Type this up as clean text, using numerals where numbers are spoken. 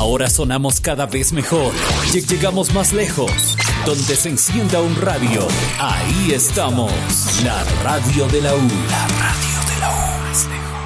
Ahora sonamos cada vez mejor. Llegamos más lejos. Donde se encienda un radio, ahí estamos. La radio de la U. La radio de la U. Más lejos.